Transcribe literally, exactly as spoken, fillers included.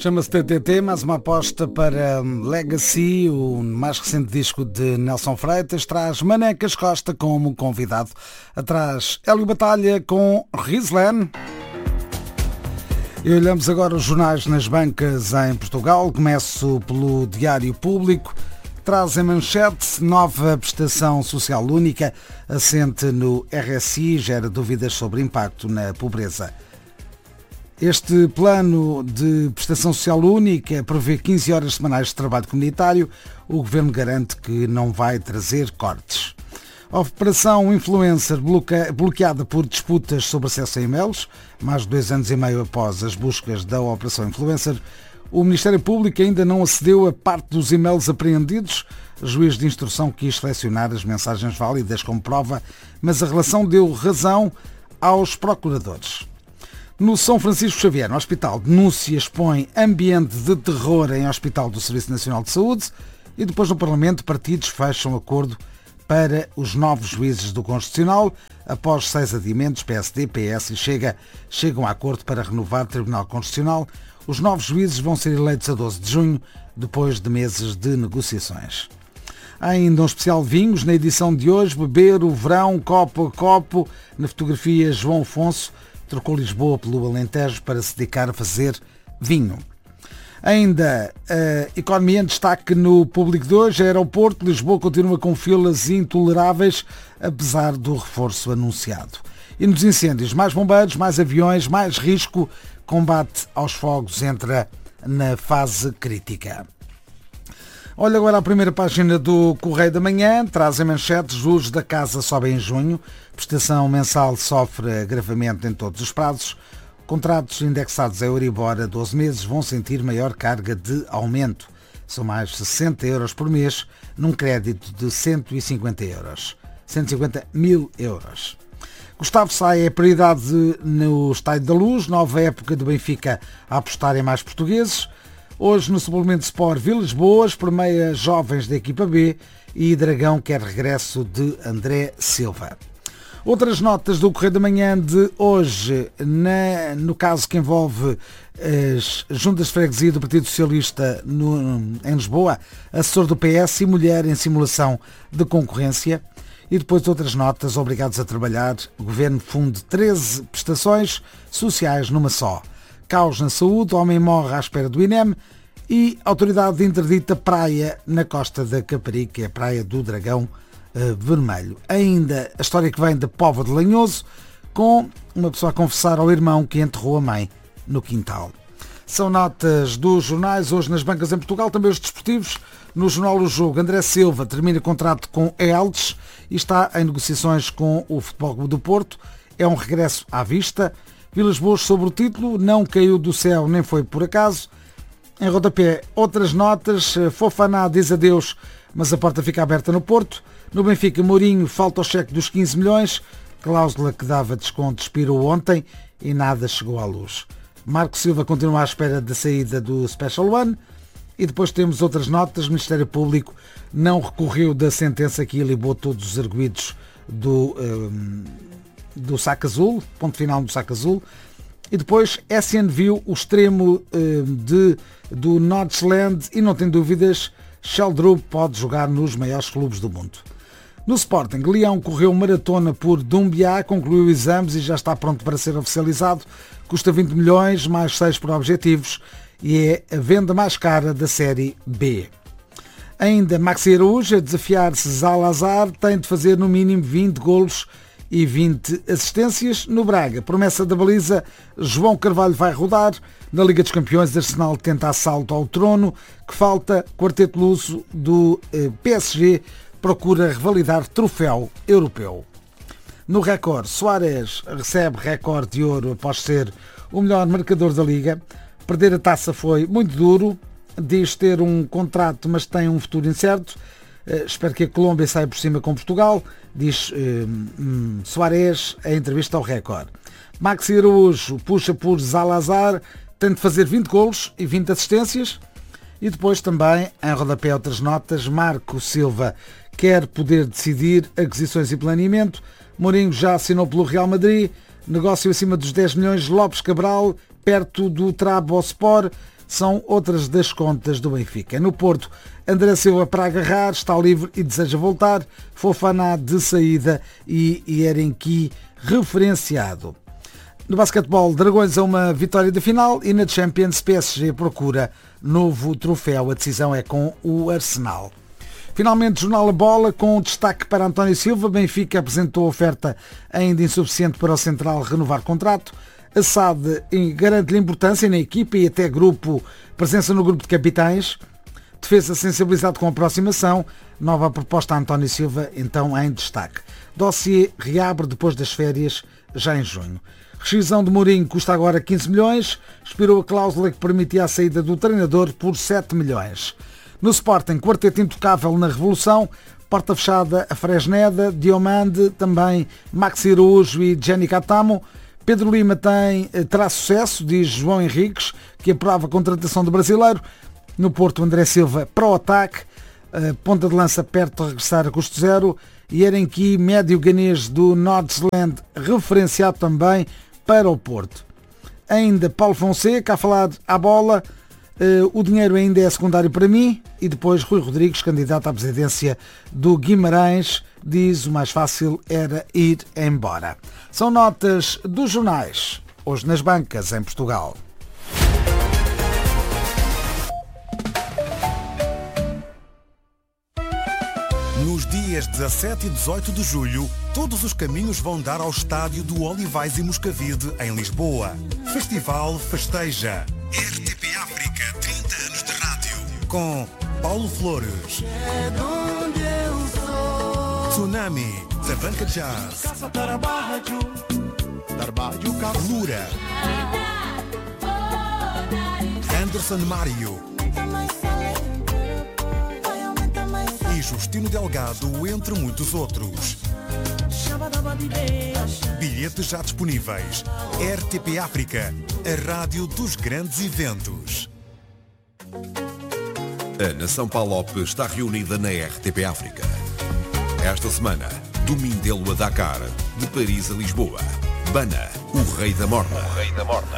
Chama-se T T T, mais uma aposta para Legacy, o mais recente disco de Nelson Freitas. Traz Manecas Costa como convidado. Atrás, Hélio Batalha com Rislen. E olhamos agora os jornais nas bancas em Portugal. Começo pelo Diário Público. Traz em manchete: nova prestação social única assente no R S I, gera dúvidas sobre impacto na pobreza. Este plano de prestação social única prevê quinze horas semanais de trabalho comunitário. O Governo garante que não vai trazer cortes. A Operação Influencer bloqueada por disputas sobre acesso a e-mails. Mais de dois anos e meio após as buscas da Operação Influencer, o Ministério Público ainda não acedeu a parte dos e-mails apreendidos. O juiz de instrução quis selecionar as mensagens válidas como prova, mas a relação deu razão aos procuradores. No São Francisco Xavier, no hospital, denúncia expõe ambiente de terror em hospital do Serviço Nacional de Saúde. E depois no Parlamento, partidos fecham acordo para os novos juízes do Constitucional. Após seis adiamentos, P S D, P S e Chega chegam a acordo para renovar o Tribunal Constitucional. Os novos juízes vão ser eleitos a doze de junho, depois de meses de negociações. Há ainda um especial de vinhos na edição de hoje. Beber o verão, copo a copo. Na fotografia, João Afonso trocou Lisboa pelo Alentejo para se dedicar a fazer vinho. Ainda a economia em destaque no Público de hoje. Aeroporto de Lisboa continua com filas intoleráveis, apesar do reforço anunciado. E nos incêndios, mais bombeiros, mais aviões, mais risco. Combate aos fogos entra na fase crítica. Olha agora a primeira página do Correio da Manhã. Traz em manchete: juros da casa sobem em junho. Prestação mensal sofre agravamento em todos os prazos. Contratos indexados a Euribor a doze meses vão sentir maior carga de aumento. São mais de sessenta euros por mês num crédito de cento e cinquenta euros. cento e cinquenta mil euros. Gustavo Sá é prioridade no Estádio da Luz. Nova época do Benfica a apostar em mais portugueses. Hoje no suplemento Sport, Vilas Boas permeia jovens da equipa B e Dragão quer regresso de André Silva. Outras notas do Correio da Manhã de hoje, na, no caso que envolve as juntas de freguesia do Partido Socialista no, em Lisboa, assessor do P S e mulher em simulação de concorrência. E depois outras notas: obrigados a trabalhar, o Governo funde treze prestações sociais numa só. Caos na saúde, homem morre à espera do I N E M e autoridade interdita praia na costa da Caparica, é a praia do Dragão uh, Vermelho. Ainda a história que vem da Póvoa de Lanhoso, com uma pessoa a confessar ao irmão que enterrou a mãe no quintal. São notas dos jornais hoje nas bancas em Portugal, também os desportivos. No Jornal O Jogo, André Silva termina contrato com Eldes e está em negociações com o Futebol Clube do Porto. É um regresso à vista. Vilas Boas sobre o título, não caiu do céu nem foi por acaso. Em rodapé, outras notas: Fofaná diz adeus, mas a porta fica aberta no Porto. No Benfica, Mourinho falta o cheque dos quinze milhões, cláusula que dava desconto expirou ontem e nada chegou à luz. Marco Silva continua à espera da saída do Special One. E depois temos outras notas: o Ministério Público não recorreu da sentença que ilibou todos os arguidos do... Um, do Saco Azul, ponto final do Saco Azul. E depois S N viu o extremo uh, de, do Nordsland e não tem dúvidas, Sheldrup pode jogar nos maiores clubes do mundo. No Sporting, Leão correu maratona por Dumbiá, concluiu exames e já está pronto para ser oficializado. Custa vinte milhões, mais seis por objetivos e é a venda mais cara da Série B. Ainda Maxi Araújo a desafiar-se Zalazar, tem de fazer no mínimo vinte golos e vinte assistências. No Braga, promessa da baliza, João Carvalho vai rodar. Na Liga dos Campeões, Arsenal tenta assalto ao trono. Que falta, quarteto luso do P S G procura revalidar troféu europeu. No Record, Suárez recebe recorde de ouro após ser o melhor marcador da Liga. Perder a taça foi muito duro. Diz ter um contrato, mas tem um futuro incerto. Uh, espero que a Colômbia saia por cima com Portugal, diz uh, um, Suárez em entrevista ao Record. Maxi Araújo puxa por Zalazar, tem de fazer vinte golos e vinte assistências. E depois também, em rodapé, outras notas: Marco Silva quer poder decidir aquisições e planeamento. Mourinho já assinou pelo Real Madrid. Negócio acima dos dez milhões, Lopes Cabral perto do Trabzonspor. são outras das contas do Benfica. No Porto, André Silva para agarrar, está livre e deseja voltar, Fofana de saída e Yerenki referenciado. No basquetebol, Dragões a uma vitória da final e na Champions P S G procura novo troféu. A decisão é com o Arsenal. Finalmente, Jornal A Bola, com destaque para António Silva. Benfica apresentou oferta ainda insuficiente para o central renovar contrato. A S A D garante-lhe importância na equipa e até grupo, presença no grupo de capitães. Defesa sensibilizado com a aproximação. Nova proposta a António Silva, então em destaque. Dossiê reabre depois das férias, já em junho. Rescisão de Mourinho custa agora quinze milhões. Expirou a cláusula que permitia a saída do treinador por sete milhões. No Sporting, quarteto intocável na Revolução. Porta fechada a Fresneda, Diomande, também Maxi Araújo e Jenny Catamo. Pedro Lima tem, terá sucesso, diz João Henriques, que aprova a contratação do brasileiro. No Porto, André Silva para o ataque. Ponta de lança perto de regressar a custo zero. E Yerenki, médio ganês do Nordsland, referenciado também para o Porto. Ainda Paulo Fonseca a falar à bola. O dinheiro ainda é secundário para mim. E depois Rui Rodrigues, candidato à presidência do Guimarães, diz o mais fácil era ir embora. São notas dos jornais, hoje nas bancas em Portugal. Nos dias dezassete e dezoito de julho, todos os caminhos vão dar ao estádio do Olivais e Moscavide, em Lisboa. Festival Festeja. R T P África, trinta anos de rádio. Com Paulo Flores. Tsunami, Tabanca Jazz. Lura. Anderson Mário. E Justino Delgado, entre muitos outros. Bilhetes já disponíveis. R T P África, a rádio dos grandes eventos. A Nação Palop está reunida na R T P África. Esta semana, do Mindelo a Dakar, de Paris a Lisboa. Bana, o rei da morna.